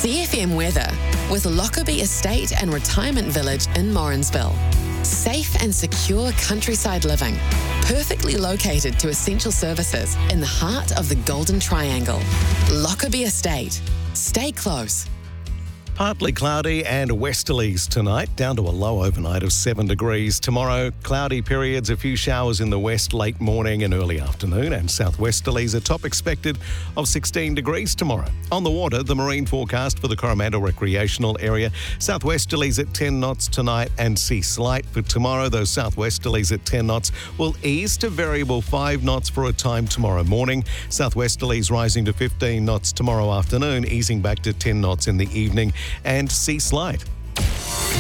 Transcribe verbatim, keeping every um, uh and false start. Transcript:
C F M weather with Lockerbie Estate and Retirement Village in Morrinsville. Safe and secure countryside living, perfectly located to essential services in the heart of the Golden Triangle. Lockerbie Estate. Stay close. Partly cloudy and westerlies tonight, down to a low overnight of seven degrees. Tomorrow, cloudy periods, a few showers in the west late morning and early afternoon, and southwesterlies, a top expected of sixteen degrees tomorrow. On the water, the marine forecast for the Coromandel recreational area, southwesterlies at ten knots tonight and sea slight for tomorrow. Those southwesterlies at ten knots will ease to variable five knots for a time tomorrow morning. Southwesterlies rising to fifteen knots tomorrow afternoon, easing back to ten knots in the evening, and sea slight.